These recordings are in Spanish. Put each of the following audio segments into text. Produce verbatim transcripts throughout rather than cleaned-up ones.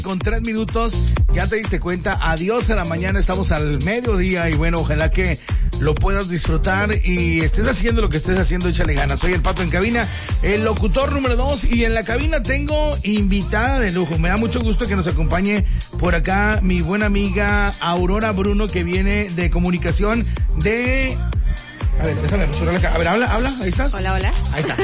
Con tres minutos, ya te diste cuenta, adiós a la mañana, estamos al mediodía y bueno, ojalá que lo puedas disfrutar y estés haciendo lo que estés haciendo, échale ganas. Soy el Pato en cabina, el locutor número dos, y en la cabina tengo invitada de lujo. Me da mucho gusto que nos acompañe por acá mi buena amiga Aurora Bruno, que viene de comunicación de... A ver, déjame resolver acá. A ver, habla, habla, ahí estás. Hola, hola. Ahí está.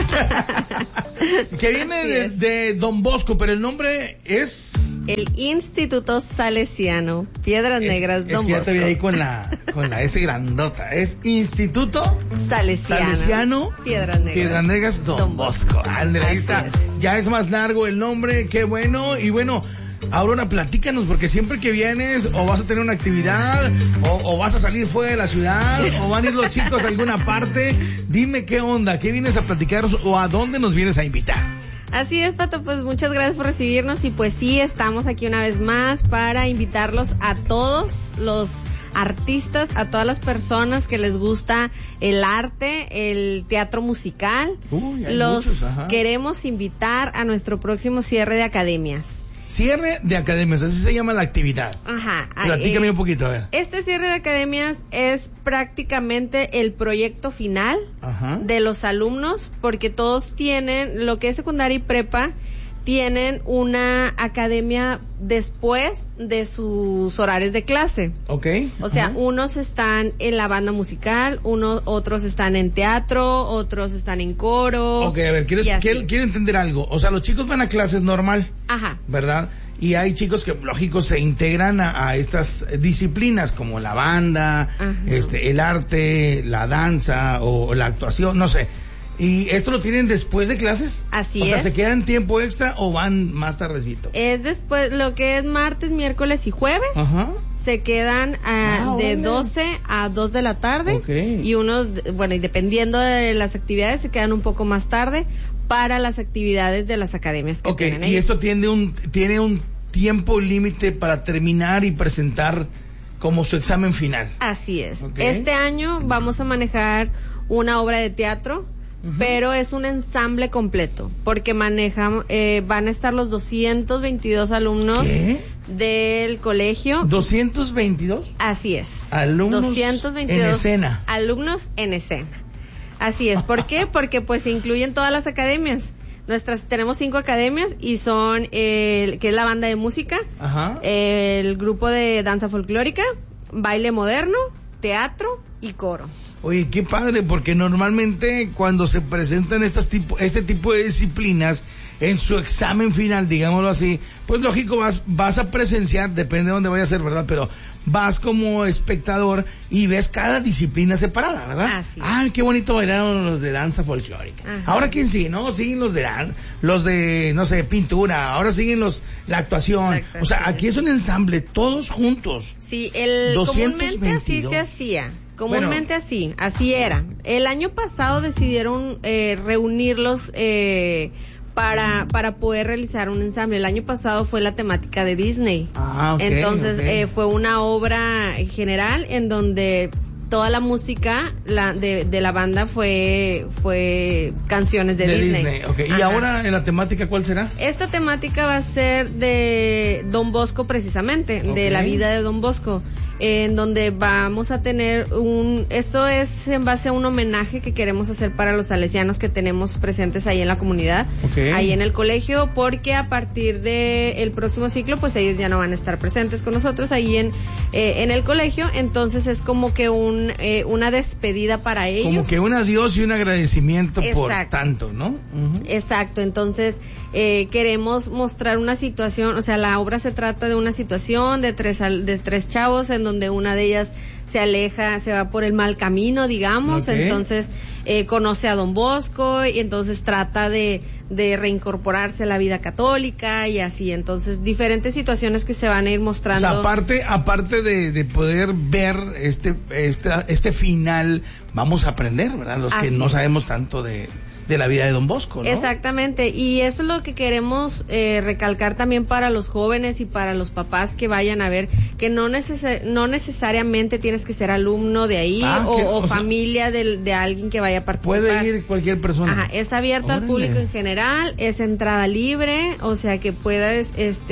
Que viene de, de Don Bosco, pero el nombre es... El Instituto Salesiano, Piedras es, Negras, es Don que ya Bosco. te vi ahí con la, con la S grandota. Es Instituto Salesiano, Salesiano Piedras Negras, Piedras Negras Don, Don Bosco. Ándale, ahí está. Es. Ya es más largo el nombre, qué bueno. Y bueno, Aurora, platícanos, porque siempre que vienes, o vas a tener una actividad, o, o vas a salir fuera de la ciudad, o van a ir los chicos a alguna parte. Dime qué onda, qué vienes a platicarnos, o a dónde nos vienes a invitar. Así es, Pato, pues muchas gracias por recibirnos y pues sí, estamos aquí una vez más para invitarlos a todos los artistas, a todas las personas que les gusta el arte, el teatro musical. Uy, hay los muchos, queremos invitar a nuestro próximo cierre de academias. Cierre de academias, así se llama la actividad. Ajá. Platícame eh, un poquito, a ver. Este cierre de academias es prácticamente el proyecto final Ajá. de los alumnos, porque todos tienen, lo que es secundaria y prepa, tienen una academia después de sus horarios de clase. Okay. O sea, Ajá. unos están en la banda musical, unos, otros están en teatro, otros están en coro. Ok, a ver, quiero, quiero, quiero entender algo. O sea, los chicos van a clases normal. Ajá. ¿Verdad? Y hay chicos que, lógico, se integran a, a estas disciplinas como la banda, Ajá. este, el arte, la danza o la actuación, no sé. ¿Y esto lo tienen después de clases? Así es. O sea, es. ¿se quedan tiempo extra o van más tardecito? Es después, lo que es martes, miércoles y jueves. Ajá. Se quedan uh, ah, de vale. doce a dos de la tarde. Okay. Y unos, bueno, y dependiendo de las actividades, se quedan un poco más tarde para las actividades de las academias que okay. tienen ellos. Y esto tiene un, tiene un tiempo límite para terminar y presentar como su examen final. Así es. Okay. Este año vamos a manejar una obra de teatro, uh-huh. pero es un ensamble completo, porque manejan, eh, van a estar los doscientos veintidós alumnos ¿Qué? del colegio. ¿doscientos veintidós? Así es. Alumnos doscientos veintidós en escena. Alumnos en escena. Así es. ¿Por qué? Porque pues se incluyen todas las academias. Nuestras, tenemos cinco academias y son, eh, que es la banda de música, Ajá. eh, el grupo de danza folclórica, baile moderno, teatro y coro. Oye, qué padre, porque normalmente cuando se presentan estas tipo, este tipo de disciplinas en su examen final, digámoslo así, pues lógico vas, vas a presenciar, depende de dónde vaya a ser, ¿verdad? Pero vas como espectador y ves cada disciplina separada, ¿verdad? Así. Ah, qué bonito bailaron los de danza folclórica. Ajá. Ahora quién sigue, ¿no? Siguen los de los de, no sé, pintura, ahora siguen los, la actuación. La actuación. O sea, aquí es un ensamble, todos juntos. Sí, el, comúnmente así se hacía. Comúnmente bueno. así, así era. El año pasado decidieron eh, reunirlos eh, para para poder realizar un ensamble. El año pasado fue la temática de Disney. Ah, okay, Entonces okay. Eh, fue una obra general en donde toda la música la de, de la banda fue fue canciones de, de Disney. Disney okay. ¿Y ahora en la temática cuál será? Esta temática va a ser de Don Bosco precisamente, okay. de la vida de Don Bosco, en donde vamos a tener un, esto es en base a un homenaje que queremos hacer para los salesianos que tenemos presentes ahí en la comunidad, okay. ahí en el colegio, porque a partir de el próximo ciclo pues ellos ya no van a estar presentes con nosotros ahí en eh, en el colegio, entonces es como que un Eh, una despedida para ellos. Como que un adiós y un agradecimiento Exacto. por tanto, ¿no? Uh-huh. Exacto, entonces eh, queremos mostrar una situación, o sea, la obra se trata de una situación de tres, de tres chavos en donde una de ellas se aleja, se va por el mal camino, digamos, okay. entonces eh, conoce a Don Bosco y entonces trata de, de reincorporarse a la vida católica y así, entonces diferentes situaciones que se van a ir mostrando. O sea, aparte, aparte de, de poder ver este, este, este final, vamos a aprender, ¿verdad? Los así que no sabemos tanto de... de la vida de Don Bosco, ¿no? Exactamente, y eso es lo que queremos eh, recalcar también para los jóvenes y para los papás que vayan a ver, que no, neces- no necesariamente tienes que ser alumno de ahí ah, o, que, o, o familia de, de alguien que vaya a participar. Puede ir cualquier persona. Ajá, es abierto Órale. al público en general, es entrada libre, o sea que puedas este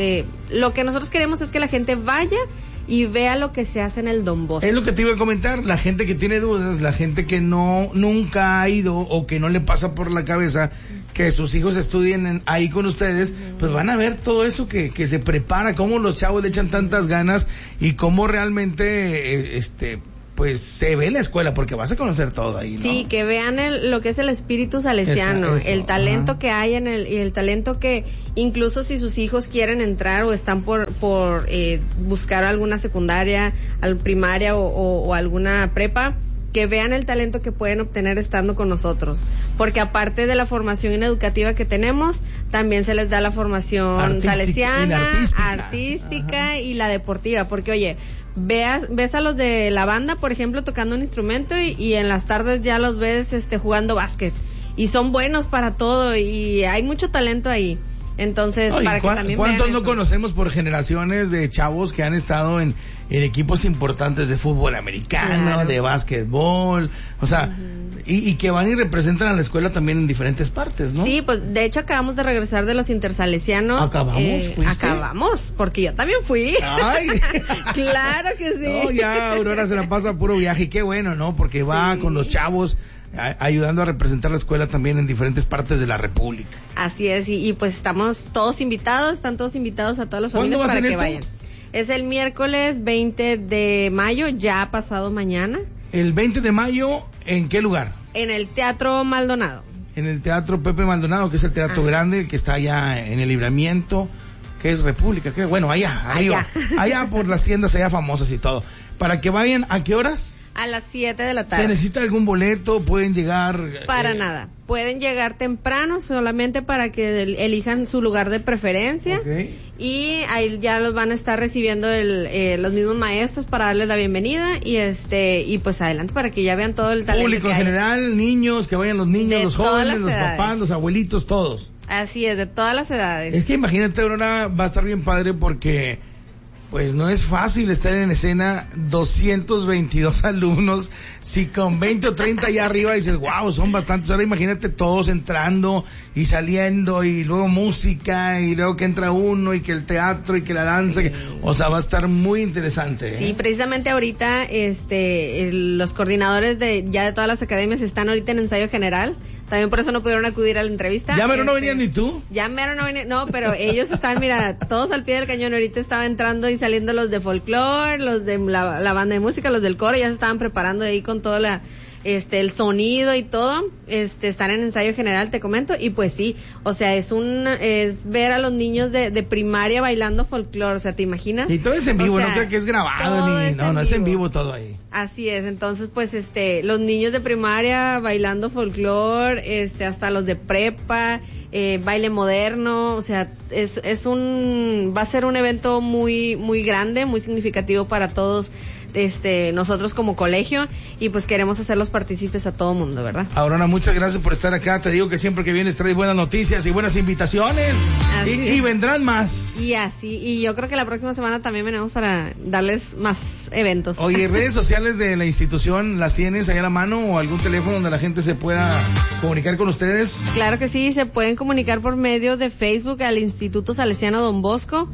lo que nosotros queremos es que la gente vaya y vea lo que se hace en el Don Bosco. Es lo que te iba a comentar, la gente que tiene dudas, la gente que no, nunca ha ido o que no le pasa por la cabeza que sus hijos estudien en, ahí con ustedes, pues van a ver todo eso que, que se prepara, cómo los chavos le echan tantas ganas y cómo realmente, eh, este, pues se ve la escuela, porque vas a conocer todo ahí, ¿no? Sí, que vean el, lo que es el espíritu salesiano, Eso, eso, el talento ajá. que hay en el, y el talento que incluso si sus hijos quieren entrar o están por, por eh, buscar alguna secundaria, al primaria o, o, o alguna prepa, que vean el talento que pueden obtener estando con nosotros, porque aparte de la formación educativa que tenemos, también se les da la formación Artística, salesiana, artística, artística y la deportiva, porque oye, veas, ves a los de la banda, por ejemplo, tocando un instrumento y, y en las tardes ya los ves este jugando básquet y son buenos para todo y hay mucho talento ahí. Entonces, Ay, para que ¿cuá- también ¿Cuántos vean no eso? conocemos por generaciones de chavos que han estado en, en equipos importantes de fútbol americano, Claro. de básquetbol, o sea, uh-huh. y, y que van y representan a la escuela también en diferentes partes, ¿no? Sí, pues de hecho acabamos de regresar de los intersalesianos. ¿Acabamos? Eh, ¿Fuiste? Acabamos, porque yo también fui. Ay. Claro que sí. No, ya Aurora se la pasa a puro viaje, y qué bueno, ¿no? Porque va Sí. con los chavos a- ayudando a representar la escuela también en diferentes partes de la República. Así es, y, y pues estamos todos invitados, están todos invitados a todas las ¿Cuándo familias va a para ser que esto? vayan. Es el miércoles veinte de mayo, ya pasado mañana, El veinte de mayo, ¿en qué lugar? en el Teatro Maldonado. En el Teatro Pepe Maldonado, que es el teatro Ah. grande, el que está allá en el Libramiento, que es República, que bueno, allá, arriba, Allá. allá por las tiendas allá famosas y todo. Para que vayan, ¿a qué horas? A las siete de la ¿Se tarde. necesita algún boleto? ¿Pueden llegar? Para eh, nada. Pueden llegar temprano solamente para que el- elijan su lugar de preferencia. Ok. Y ahí ya los van a estar recibiendo el, eh, los mismos maestros para darles la bienvenida y este y pues adelante para que ya vean todo el talento Público que en hay. general, niños, que vayan los niños, De los todas jóvenes, las los edades. papás, los abuelitos, todos. Así es, de todas las edades. Es que imagínate, Aurora, va a estar bien padre porque pues no es fácil estar en escena doscientos veintidós alumnos, si con veinte o treinta allá arriba dices, wow, son bastantes. Ahora imagínate todos entrando y saliendo y luego música y luego que entra uno y que el teatro y que la danza, que, o sea, va a estar muy interesante. ¿eh? Sí, precisamente ahorita este el- los coordinadores de ya de todas las academias están ahorita en ensayo general. También por eso no pudieron acudir a la entrevista. Ya, pero no Este, venían ni tú. Ya mero no venían, no, pero ellos están, mira, todos al pie del cañón. Ahorita estaban entrando y saliendo los de folclore, los de la, la banda de música, los del coro, ya se estaban preparando ahí con todo la, este, el sonido y todo. Este, están en ensayo general, te comento, y pues sí, o sea, es un, es ver a los niños de, de primaria bailando folclore, o sea, ¿te imaginas? Y todo es en vivo, O sea, no creo que es grabado todo ni, es no, en no es en vivo. vivo todo ahí. Así es, entonces pues este, los niños de primaria bailando folclore, este, hasta los de prepa, eh, baile moderno, o sea, es, es un, va a ser un evento muy, muy grande, muy significativo para todos, este, nosotros como colegio, y pues queremos hacerlos partícipes a todo mundo, ¿verdad? Aurora, muchas gracias por estar acá. Te digo que siempre que vienes traes buenas noticias y buenas invitaciones. Así Y, es. y vendrán más. Y así, y yo creo que la próxima semana también venimos para darles más eventos. Oye, ¿redes sociales de la institución las tienes ahí a la mano o algún teléfono donde la gente se pueda comunicar con ustedes? Claro que sí, se pueden comunicar por medio de Facebook al Instituto Salesiano Don Bosco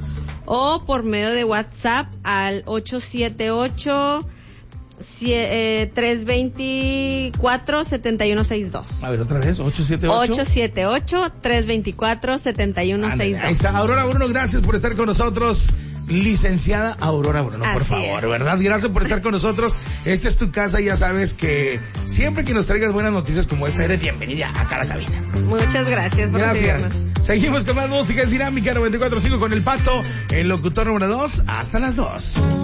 o por medio de WhatsApp al ocho siete ocho, tres dos cuatro, siete uno seis dos. A ver, otra vez, ocho siete ocho. ocho siete ocho, tres dos cuatro, siete uno seis dos. Ahí está, Aurora Bruno, gracias por estar con nosotros. Licenciada Aurora Bruno, por Así favor, es. ¿verdad? Gracias por estar con nosotros. Esta es tu casa y ya sabes que siempre que nos traigas buenas noticias como esta, eres bienvenida acá a la cabina. Muchas gracias por recibirnos. Gracias. Seguimos con más música, es Dinámica noventa y cuatro punto cinco con el Pato, el locutor número dos, hasta las dos.